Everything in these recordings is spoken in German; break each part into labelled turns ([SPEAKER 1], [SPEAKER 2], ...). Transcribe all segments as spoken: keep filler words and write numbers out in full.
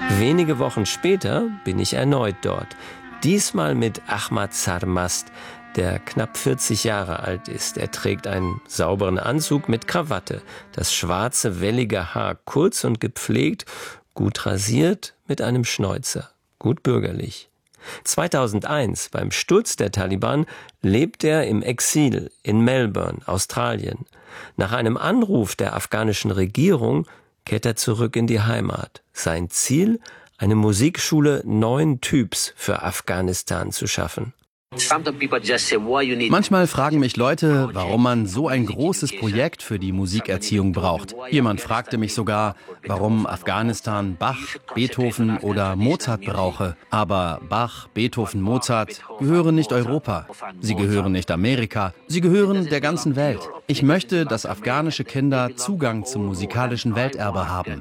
[SPEAKER 1] Wenige Wochen später bin ich erneut dort. Diesmal mit Ahmad Sarmast, der knapp vierzig Jahre alt ist. Er trägt einen sauberen Anzug mit Krawatte, das schwarze, wellige Haar kurz und gepflegt, gut rasiert, mit einem Schnäuzer, gut bürgerlich. zweitausendeins, beim Sturz der Taliban, lebt er im Exil in Melbourne, Australien. Nach einem Anruf der afghanischen Regierung kehrt er zurück in die Heimat. Sein Ziel, eine Musikschule neuen Typs für Afghanistan zu schaffen.
[SPEAKER 2] Manchmal fragen mich Leute, warum man so ein großes Projekt für die Musikerziehung braucht. Jemand fragte mich sogar, warum Afghanistan Bach, Beethoven oder Mozart brauche. Aber Bach, Beethoven, Mozart gehören nicht Europa. Sie gehören nicht Amerika. Sie gehören der ganzen Welt. Ich möchte, dass afghanische Kinder Zugang zum musikalischen Welterbe haben.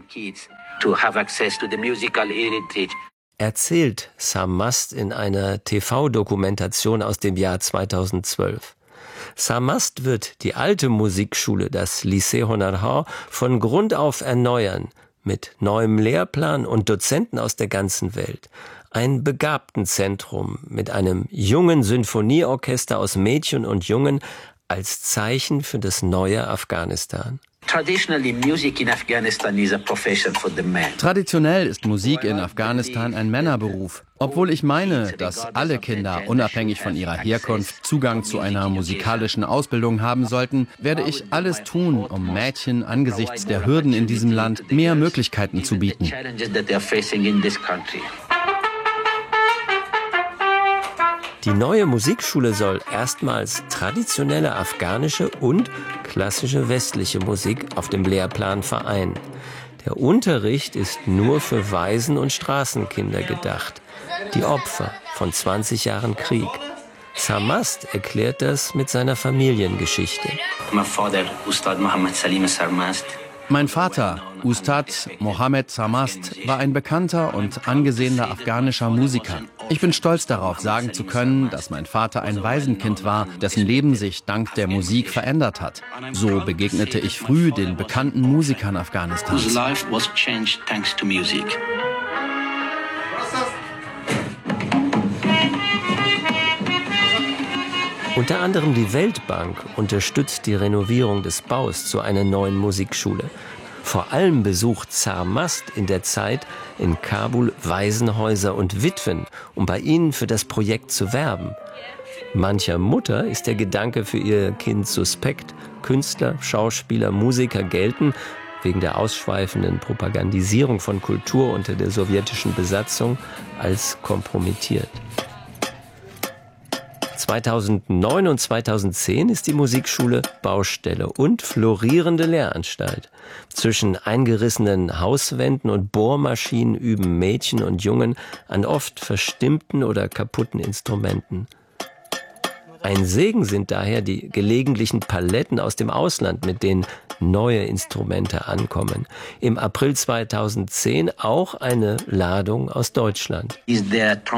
[SPEAKER 1] Erzählt Sarmast in einer T V-Dokumentation aus dem Jahr zweitausendzwölf. Sarmast wird die alte Musikschule, das Lycée Honorar, von Grund auf erneuern, mit neuem Lehrplan und Dozenten aus der ganzen Welt. Ein Begabtenzentrum mit einem jungen Sinfonieorchester aus Mädchen und Jungen als Zeichen für das neue Afghanistan.
[SPEAKER 2] Traditionell ist Musik in Afghanistan ein Männerberuf. Obwohl ich meine, dass alle Kinder unabhängig von ihrer Herkunft Zugang zu einer musikalischen Ausbildung haben sollten, werde ich alles tun, um Mädchen angesichts der Hürden in diesem Land mehr Möglichkeiten zu bieten.
[SPEAKER 1] Die neue Musikschule soll erstmals traditionelle afghanische und klassische westliche Musik auf dem Lehrplan vereinen. Der Unterricht ist nur für Waisen- und Straßenkinder gedacht, die Opfer von zwanzig Jahren Krieg. Sarmast erklärt das mit seiner Familiengeschichte.
[SPEAKER 2] Mein Vater, Ustad Mohammed Sarmast, war ein bekannter und angesehener afghanischer Musiker. Ich bin stolz darauf, sagen zu können, dass mein Vater ein Waisenkind war, dessen Leben sich dank der Musik verändert hat. So begegnete ich früh den bekannten Musikern Afghanistans.
[SPEAKER 1] Unter anderem die Weltbank unterstützt die Renovierung des Baus zu einer neuen Musikschule. Vor allem besucht Sarmast in der Zeit in Kabul Waisenhäuser und Witwen, um bei ihnen für das Projekt zu werben. Mancher Mutter ist der Gedanke für ihr Kind suspekt. Künstler, Schauspieler, Musiker gelten wegen der ausschweifenden Propagandisierung von Kultur unter der sowjetischen Besatzung als kompromittiert. zweitausendneun und zweitausendzehn ist die Musikschule Baustelle und florierende Lehranstalt. Zwischen eingerissenen Hauswänden und Bohrmaschinen üben Mädchen und Jungen an oft verstimmten oder kaputten Instrumenten. Ein Segen sind daher die gelegentlichen Paletten aus dem Ausland, mit denen neue Instrumente ankommen. Im April zweitausendzehn auch eine Ladung aus Deutschland.
[SPEAKER 2] Ist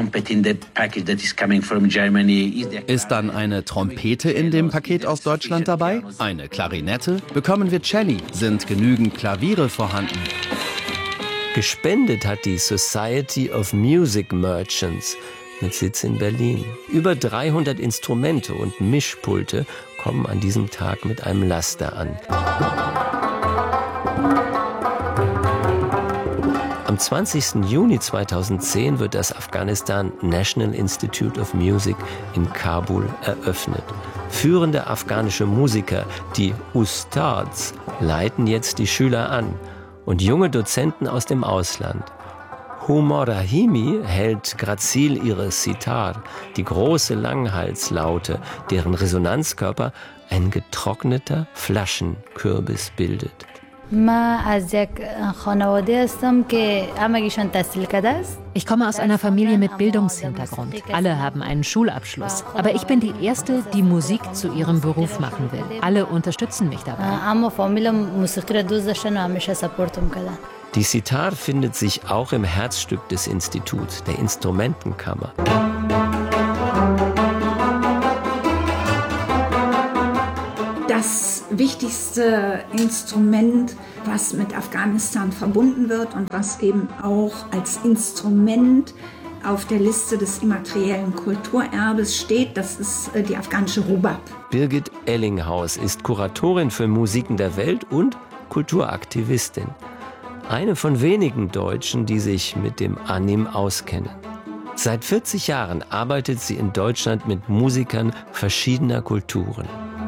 [SPEAKER 2] dann eine Trompete in dem Paket aus Deutschland dabei? Eine Klarinette? Bekommen wir Celli? Sind genügend Klaviere vorhanden?
[SPEAKER 1] Gespendet hat die Society of Music Merchants mit Sitz in Berlin. Über dreihundert Instrumente und Mischpulte kommen an diesem Tag mit einem Laster an. Am zwanzigsten Juni zweitausendzehn wird das Afghanistan National Institute of Music in Kabul eröffnet. Führende afghanische Musiker, die Ustads, leiten jetzt die Schüler an und junge Dozenten aus dem Ausland. Humor Rahimi hält grazil ihre Sitar, die große Langhalslaute, deren Resonanzkörper ein getrockneter Flaschenkürbis bildet.
[SPEAKER 3] Ich komme aus einer Familie mit Bildungshintergrund. Alle haben einen Schulabschluss. Aber ich bin die Erste, die Musik zu ihrem Beruf machen will. Alle unterstützen mich dabei.
[SPEAKER 1] Die Sitar findet sich auch im Herzstück des Instituts, der Instrumentenkammer.
[SPEAKER 4] Das wichtigste Instrument was mit Afghanistan verbunden wird und was eben auch als Instrument auf der Liste des immateriellen Kulturerbes steht. Das ist die afghanische Rubab.
[SPEAKER 1] Birgit Ellinghaus ist Kuratorin für Musiken der Welt und Kulturaktivistin. Eine von wenigen Deutschen, die sich mit dem Anim auskennen. Seit vierzig Jahren arbeitet sie in Deutschland mit Musikern verschiedener Kulturen.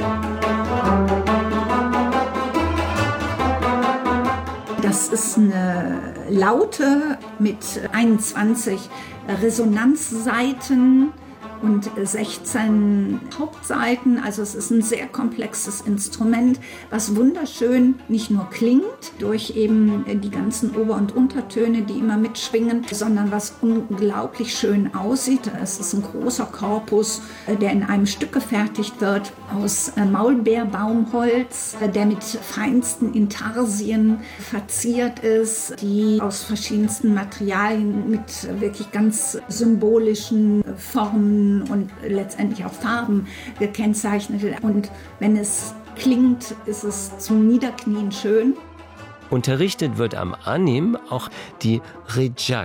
[SPEAKER 4] Das ist eine Laute mit einundzwanzig Resonanzsaiten und sechzehn Hauptsaiten. Also es ist ein sehr komplexes Instrument, was wunderschön nicht nur klingt durch eben die ganzen Ober- und Untertöne, die immer mitschwingen, sondern was unglaublich schön aussieht. Es ist ein großer Korpus, der in einem Stück gefertigt wird aus Maulbeerbaumholz, der mit feinsten Intarsien verziert ist, die aus verschiedensten Materialien mit wirklich ganz symbolischen Formen und letztendlich auch Farben gekennzeichnet. Und wenn es klingt, ist es zum Niederknien schön.
[SPEAKER 1] Unterrichtet wird am Anim auch die Rijak.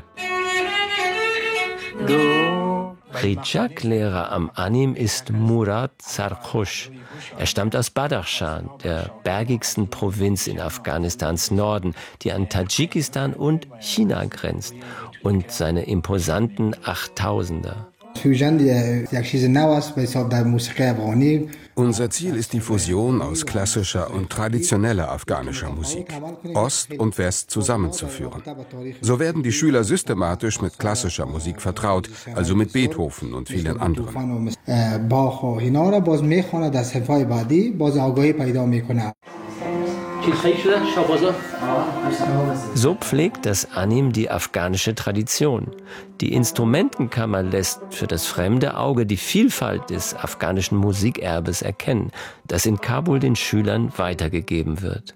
[SPEAKER 1] Rijak-Lehrer am Anim ist Murat Sarkhosh. Er stammt aus Badachshan, der bergigsten Provinz in Afghanistans Norden, die an Tadschikistan und China grenzt, und seine imposanten Achttausender.
[SPEAKER 5] Unser Ziel ist die Fusion aus klassischer und traditioneller afghanischer Musik, Ost und West zusammenzuführen. So werden die Schüler systematisch mit klassischer Musik vertraut, also mit Beethoven und vielen anderen.
[SPEAKER 1] So pflegt das Anim die afghanische Tradition. Die Instrumentenkammer lässt für das fremde Auge die Vielfalt des afghanischen Musikerbes erkennen, das in Kabul den Schülern weitergegeben wird.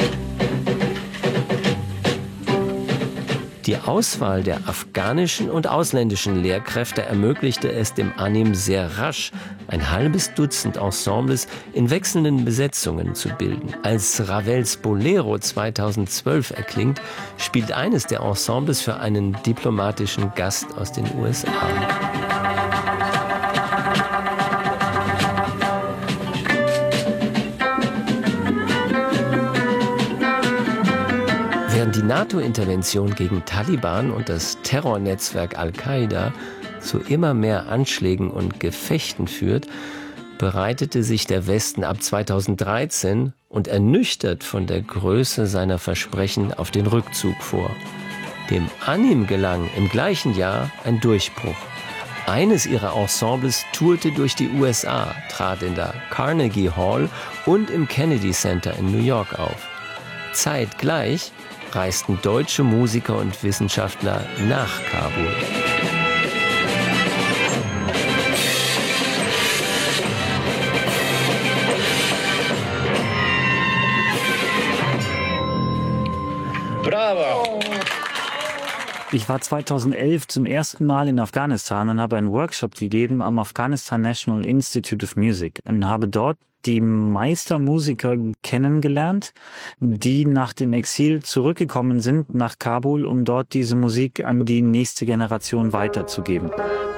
[SPEAKER 1] Die Auswahl der afghanischen und ausländischen Lehrkräfte ermöglichte es dem Anim sehr rasch, ein halbes Dutzend Ensembles in wechselnden Besetzungen zu bilden. Als Ravels Bolero zweitausendzwölf erklingt, spielt eines der Ensembles für einen diplomatischen Gast aus den U S A. Während die NATO-Intervention gegen Taliban und das Terrornetzwerk Al-Qaida zu immer mehr Anschlägen und Gefechten führt, bereitete sich der Westen ab zweitausenddreizehn und ernüchtert von der Größe seiner Versprechen auf den Rückzug vor. Dem Anim gelang im gleichen Jahr ein Durchbruch. Eines ihrer Ensembles tourte durch die U S A, trat in der Carnegie Hall und im Kennedy Center in New York auf. Zeitgleich reisten deutsche Musiker und Wissenschaftler nach Kabul.
[SPEAKER 6] Bravo! Ich war zweitausendelf zum ersten Mal in Afghanistan und habe einen Workshop gegeben am Afghanistan National Institute of Music und habe dort die Meistermusiker kennengelernt, die nach dem Exil zurückgekommen sind nach Kabul, um dort diese Musik an die nächste Generation weiterzugeben.